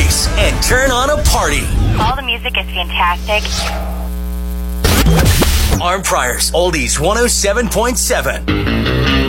oldies and turn on a party. All the music is fantastic. Arm Priors Oldies 107.7.